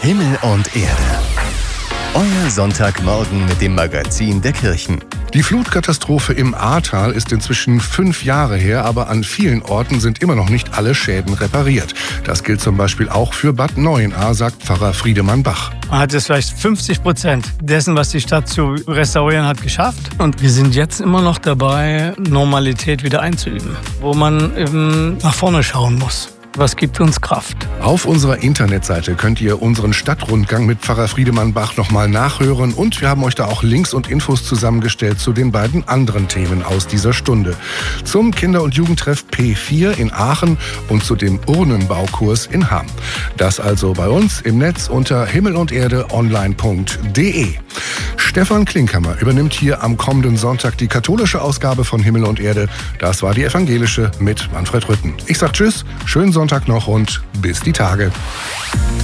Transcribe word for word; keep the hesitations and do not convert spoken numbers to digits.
Himmel und Erde. Euer Sonntagmorgen mit dem Magazin der Kirchen. Die Flutkatastrophe im Ahrtal ist inzwischen fünf Jahre her, aber an vielen Orten sind immer noch nicht alle Schäden repariert. Das gilt zum Beispiel auch für Bad Neuenahr, sagt Pfarrer Friedemann Bach. Man hat jetzt vielleicht fünfzig Prozent dessen, was die Stadt zu restaurieren hat, geschafft. Und wir sind jetzt immer noch dabei, Normalität wieder einzuüben, wo man eben nach vorne schauen muss. Was gibt uns Kraft? Auf unserer Internetseite könnt ihr unseren Stadtrundgang mit Pfarrer Friedemann Bach nochmal nachhören und wir haben euch da auch Links und Infos zusammengestellt zu den beiden anderen Themen aus dieser Stunde. Zum Kinder- und Jugendtreff P vier in Aachen und zu dem Urnenbaukurs in Hamm. Das also bei uns im Netz unter himmel und erde online punkt de. Stefan Klinkhammer übernimmt hier am kommenden Sonntag die katholische Ausgabe von Himmel und Erde. Das war die evangelische mit Manfred Rütten. Ich sag Tschüss, schönen Sonntag noch und bis die Tage.